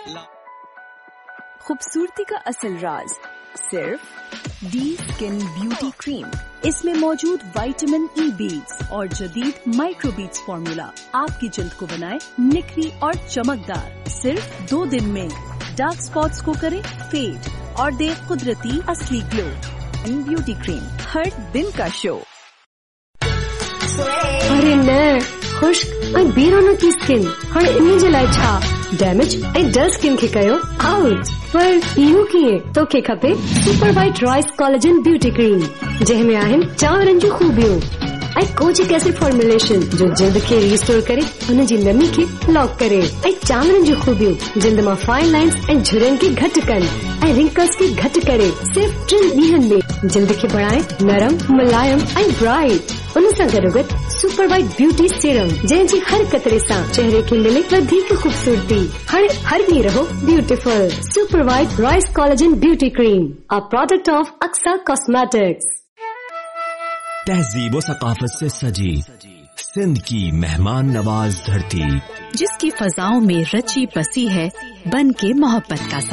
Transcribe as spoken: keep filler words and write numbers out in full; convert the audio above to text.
खूबसूरती का असल राज सिर्फ डी स्किन ब्यूटी क्रीम। इसमें मौजूद विटामिन ई बीड्स और जदीद माइक्रो बीड्स फॉर्मूला आपकी जल्द को बनाए निखरी और चमकदार। सिर्फ दो दिन में डार्क स्पॉट्स को करे फेड और दे कुदरती असली ग्लो। इन ब्यूटी क्रीम हर दिन का शो। अरे न खुश्क ऐं बेरोनो की स्किन हाणे इन जे लाइ छा डैमेज ऐं डल स्किन खे कयो आउट। पर इहो कीअं? तोखे खपे super white rice collagen beauty cream जंहिंमें आहिनि चांवरनि जूं खूबियूं ऐं कोजिक एसिड फॉर्मुलेशन जो जिल्द खे रिस्टोर करे उन जी नमी खे लॉक करे ऐं चांवरनि जूं खूबियूं जिल्द मां फाइन लाइन्स ऐं झुरियुनि खे घटि कनि ऐं रिंकल्स खे घटि करे सिर्फ टिनि ॾींहनि में जिल्द खे बणाए नरम मुलायम ऐं ब्राइट। उन सां गॾोगॾु सुपर वाइट ब्यूटी सीरम जंहिंजी हर कतरे सां चेहरे खे मिले वधीक खूबसूरती। हाणे हर ॾींहुं रहो beautiful. Super white rice collagen beauty cream a product of Aqsa cosmetics. तहजीब व सकाफत से सजी सिंध की मेहमान नवाज धरती, जिसकी फजाओं में रची बसी है बन के मोहब्बत का